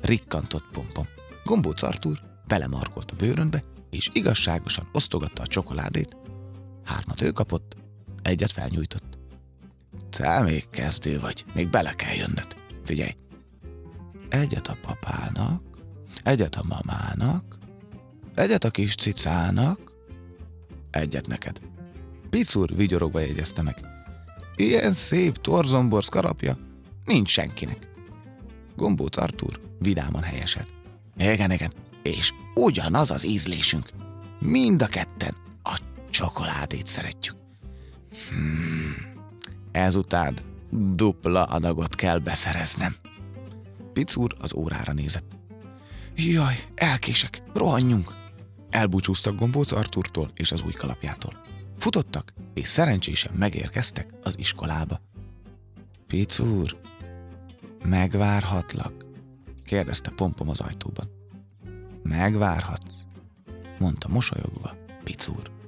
rikkantott Pompom. Gombóc Artúr belemarkolt a bőrönbe, és igazságosan osztogatta a csokoládét. 3 ő kapott, 1 felnyújtott. Te még kezdő vagy, még bele kell jönnöd. Figyelj! 1 a papának, 1 a mamának, 1 a kis cicának, 1 neked. Picur vigyorogva jegyezte meg. Ilyen szép torzomborz karapja nincs senkinek. Gombóc Artúr vidáman helyeselt. Igen, és ugyanaz az ízlésünk. Mind a ketten a csokoládét szeretjük. Ezután dupla adagot kell beszereznem. Picur az órára nézett. Jaj, elkések, rohanjunk! Elbúcsúztak Gombóc Artúrtól és az új kalapjától. Futottak, és szerencsésen megérkeztek az iskolába. Picur, megvárhatlak? Kérdezte Pompom az ajtóban. Megvárhatsz, mondta mosolyogva Picur.